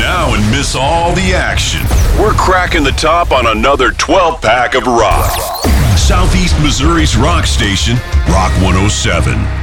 now and miss all the action. We're cracking the top on another 12-pack of rock. Southeast Missouri's rock station, Rock 107.